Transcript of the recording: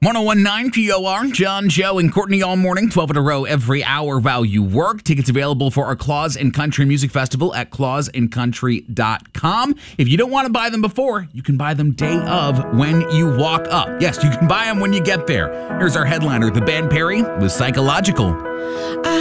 1019 POR, John, Joe, and Courtney all morning, 12 in a row every hour while you work. Tickets available for our Claus and Country Music Festival at clausandcountry.com. If you don't want to buy them before, you can buy them day of when you walk up. Yes, you can buy them when you get there. Here's our headliner, the band Perry, with Psychological.